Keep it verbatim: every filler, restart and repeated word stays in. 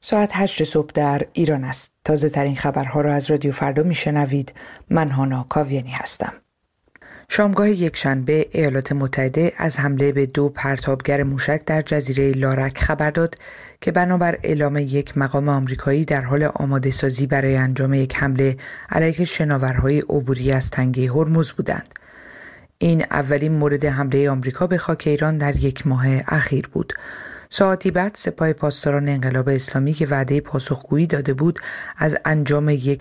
ساعت هشت صبح در ایران است. تازه ترین خبرها را از رادیو فردا میشنوید. من هانا کاویانی هستم. شامگاه یکشنبه ایالات متحده از حمله به دو پرتابگر موشک در جزیره لارک خبر داد که بنابر اعلام یک مقام آمریکایی در حال آماده سازی برای انجام یک حمله علیه شناورهای عبوری از تنگه هرمز بودند. این اولین مورد حمله آمریکا به خاک ایران در یک ماه اخیر بود. ساعتی بعد سپاه پاسداران انقلاب اسلامی که وعده پاسخگویی داده بود از انجام یک